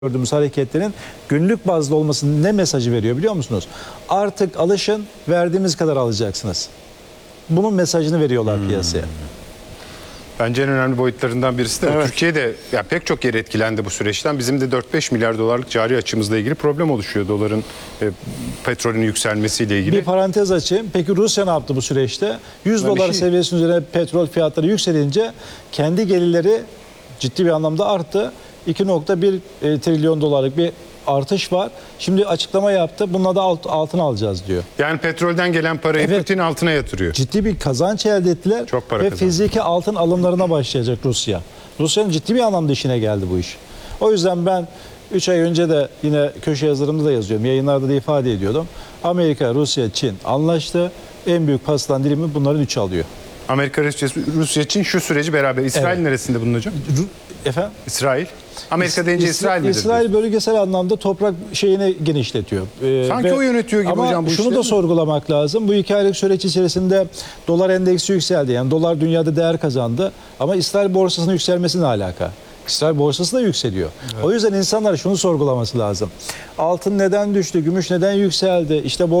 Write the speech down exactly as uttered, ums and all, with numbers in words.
gördüğümüz hareketlerin günlük bazda olmasının ne mesajı veriyor biliyor musunuz? Artık alışın, verdiğimiz kadar alacaksınız. Bunun mesajını veriyorlar hmm. piyasaya. Bence en önemli boyutlarından birisi de evet. Türkiye'de ya pek çok yer etkilendi bu süreçten. Bizim de dört beş milyar dolarlık cari açımızla ilgili problem oluşuyor. Doların, e, petrolün yükselmesiyle ilgili. Bir parantez açayım. Peki Rusya ne yaptı bu süreçte? yüz dolar şey... seviyesinin üzerine petrol fiyatları yükselince kendi gelirleri ciddi bir anlamda arttı. iki nokta bir trilyon dolarlık bir artış var. Şimdi açıklama yaptı. Bununla da alt, altın alacağız diyor. Yani petrolden gelen parayı evet, Putin altına yatırıyor. Ciddi bir kazanç elde ettiler. Çok para ve kazandı. fiziki altın alımlarına başlayacak Rusya. Rusya'nın ciddi bir anlamda işine geldi bu iş. O yüzden ben üç ay önce de yine köşe yazılarımda da yazıyorum. Yayınlarda da ifade ediyordum. Amerika, Rusya, Çin anlaştı. En büyük pastan dilimi bunların üçü alıyor. Amerika, Rusya, Rusya için şu süreci beraber. İsrail evet. neresinde bunun hocam? Efendim? İsrail. Amerika deyince İsrail, İsrail midir? İsrail diyorsun? Bölgesel anlamda toprak şeyini genişletiyor. Ee, Sanki ve, o yönetiyor gibi ama hocam bu şunu da mi? sorgulamak lazım. Bu iki aylık süreç içerisinde dolar endeksi yükseldi. Yani dolar dünyada değer kazandı. Ama İsrail borsasının yükselmesi ne alaka? İsrail borsası da yükseliyor. Evet. O yüzden insanlar şunu sorgulaması lazım. Altın neden düştü? Gümüş neden yükseldi? İşte borsa